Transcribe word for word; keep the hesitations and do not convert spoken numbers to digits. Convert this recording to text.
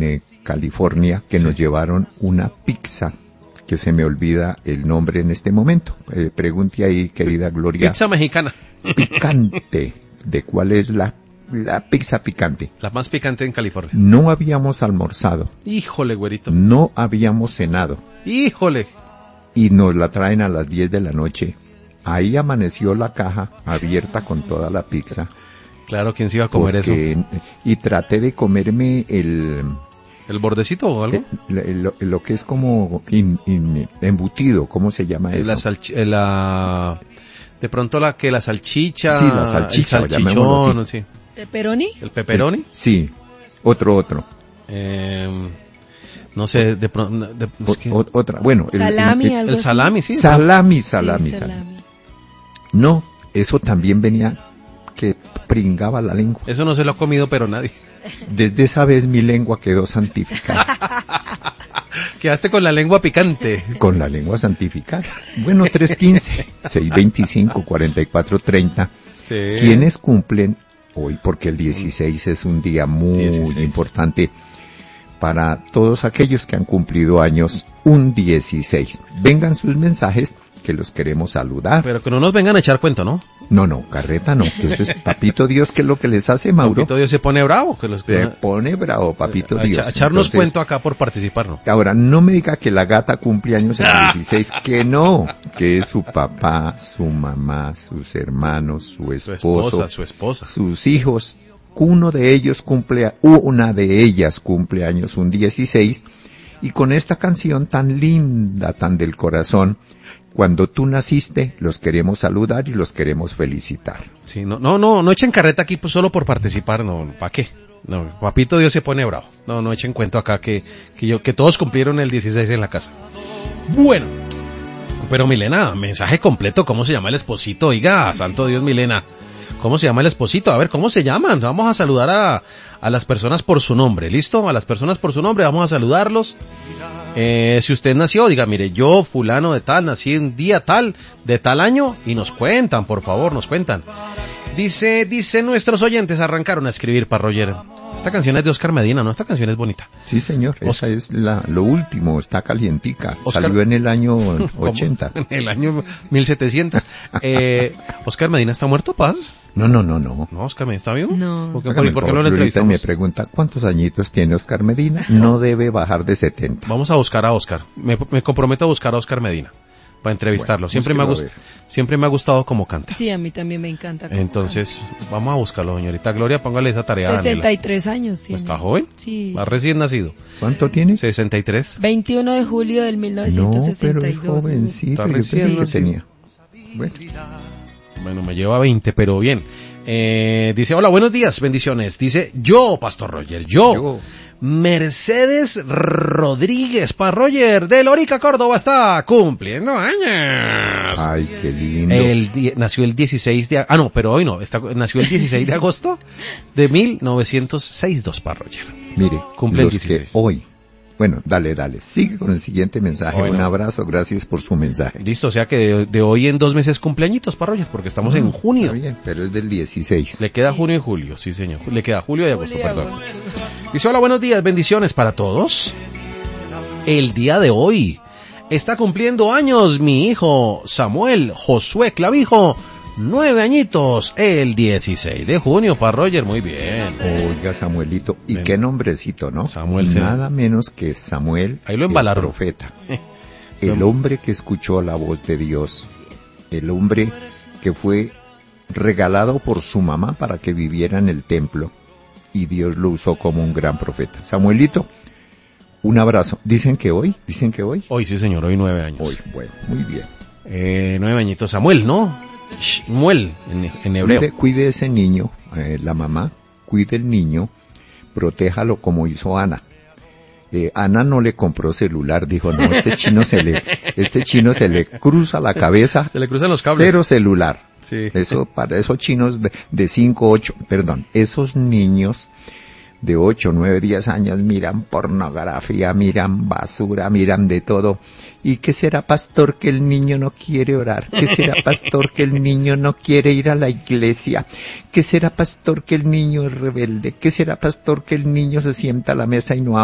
en eh, California, que sí. nos llevaron una pizza, que se me olvida el nombre en este momento. Eh, pregunte ahí, querida Gloria. Pizza mexicana. Picante. ¿De cuál es la, la pizza picante? La más picante en California. No habíamos almorzado. Híjole, güerito. No habíamos cenado. Híjole. Y nos la traen a las diez de la noche. Ahí amaneció la caja abierta con toda la pizza. Claro, ¿quién se iba a comer porque, eso? Y traté de comerme el... ¿El bordecito o algo? El, lo, lo que es como in, in, embutido, ¿cómo se llama eso? La salchicha, la... De pronto la que la salchicha... Sí, la salchicha, el salchichón, sí. ¿Pepperoni? ¿El pepperoni? El, sí, otro, otro. Eh, no sé, de pronto... De, o, que... Otra, bueno... Salami, el, el, algo el salami, sí. Salami, salami, sí, salami. salami. No, eso también venía que pringaba la lengua. Eso no se lo ha comido, pero nadie. Desde esa vez mi lengua quedó santificada. Quedaste con la lengua picante. Con la lengua santificada. Bueno, tres quince, seis veinticinco, cuarenta y cuatro treinta. Sí. ¿Quiénes cumplen hoy? Porque el dieciséis es un día muy dieciséis. Importante para todos aquellos que han cumplido años un dieciséis. Vengan sus mensajes, que los queremos saludar. Pero que no nos vengan a echar cuento, ¿no? No, no, carreta no. Entonces, papito Dios, ¿qué es lo que les hace, Mauro? Papito Dios se pone bravo. Que los... Se pone bravo, papito a, Dios. A echarnos Entonces, cuento acá por participar, ¿no? Ahora, no me diga que la gata cumple años el dieciséis, que no, que es su papá, su mamá, sus hermanos, su esposo, su esposa, su esposa, sus hijos. Uno de ellos cumple, una de ellas cumple años un dieciséis, y con esta canción tan linda, tan del corazón, cuando tú naciste, los queremos saludar y los queremos felicitar. Sí, no, no, no, no echen carreta aquí pues solo por participar, no, ¿para qué? No, papito Dios se pone bravo. No, no echen cuento acá que, que yo, que todos cumplieron el dieciséis en la casa. Bueno, pero Milena, mensaje completo, ¿cómo se llama el esposito? Oiga, santo Dios, Milena, ¿cómo se llama el esposito? A ver, ¿cómo se llaman? Vamos a saludar a, a las personas por su nombre, ¿listo? A las personas por su nombre, vamos a saludarlos. Eh, si usted nació, diga, mire, yo, fulano de tal, nací en día tal, de tal año, y nos cuentan, por favor, nos cuentan. Dice, dice, nuestros oyentes arrancaron a escribir para Roger. Esta canción es de Oscar Medina, ¿no? Esta canción es bonita. Sí, señor, Oscar, esa es la, lo último, está calientica. Oscar, salió en el año ochenta. En el año mil setecientos. Eh, ¿Oscar Medina está muerto, Paz? No, no, no, no. ¿No, Oscar Medina está vivo? No. ¿Por qué, por, ¿por qué no le entrevistamos? Me pregunta, ¿cuántos añitos tiene Oscar Medina? No debe bajar de setenta. Vamos a buscar a Oscar. Me, me comprometo a buscar a Oscar Medina para entrevistarlo. Bueno, siempre, me ha gust- siempre me ha gustado cómo canta. Sí, a mí también me encanta. Entonces, canta. Vamos a buscarlo, señorita Gloria, póngale esa tarea. sesenta y tres años, sí. ¿Está joven? Sí. Va recién nacido. ¿Cuánto tiene? sesenta y tres. veintiuno de julio del mil novecientos sesenta y dos. No, pero es jovencito. Está recién que tenía. Bueno. bueno, me lleva veinte, pero bien. Eh, dice, hola, buenos días, bendiciones. Dice, yo, Pastor Roger, yo. yo. Mercedes Rodríguez, para Roger, de Lorica, Córdoba, está cumpliendo años. Ay, qué lindo. El di- nació el dieciséis de... Ah, no, pero hoy no. Está, nació el dieciséis de agosto de mil novecientos sesenta y dos, para Roger. Mire, cumple los el dieciséis. Que hoy... Bueno, dale, dale. Sigue con el siguiente mensaje. Bueno. Un abrazo, gracias por su mensaje. Listo, o sea que de, de hoy en dos meses cumpleañitos, para Roger, porque estamos no, en junio. Está bien, pero es del dieciséis. Le queda junio y julio, sí señor. Le queda julio y agosto, perdón. Dice, hola, buenos días, bendiciones para todos. El día de hoy está cumpliendo años mi hijo Samuel Josué Clavijo, nueve añitos, el dieciséis de junio, para Roger, muy bien. Oiga, Samuelito, y Ven. qué nombrecito, ¿no? Samuel, sí. Nada menos que Samuel, Ahí lo embalaron. el profeta, el hombre que escuchó la voz de Dios, el hombre que fue regalado por su mamá para que viviera en el templo, y Dios lo usó como un gran profeta. Samuelito, un abrazo. Dicen que hoy, dicen que hoy. Hoy sí señor, hoy nueve años. Hoy, bueno, muy bien. Eh, nueve añitos, Samuel, ¿no? Shmuel, en, en hebreo. Cuide, cuide ese niño, eh, la mamá, cuide el niño, protéjalo como hizo Ana. Eh, Ana no le compró celular, dijo, no, este chino se le, este chino se le cruza la cabeza. Se le cruzan los cables. Cero celular. Sí. Eso, para esos chinos de, de cinco, ocho, perdón, esos niños de ocho, nueve, diez años miran pornografía, miran basura, miran de todo. ¿Y qué será, pastor, que el niño no quiere orar? ¿Qué será, pastor, que el niño no quiere ir a la iglesia? ¿Qué será, pastor, que el niño es rebelde? ¿Qué será, pastor, que el niño se sienta a la mesa y no